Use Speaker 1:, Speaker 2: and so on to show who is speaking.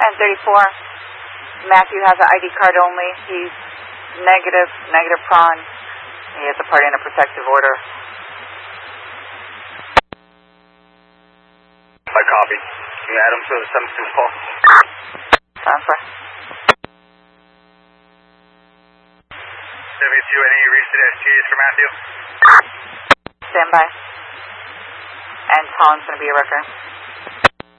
Speaker 1: And 34, Matthew has an ID card only. He's negative prawn. He has a party in a protective order.
Speaker 2: I copy. Can you add him to the 7-2 call?
Speaker 1: Transfer.
Speaker 2: 72, any recent SGs for Matthew?
Speaker 1: Stand by. And Colin's going to be a record.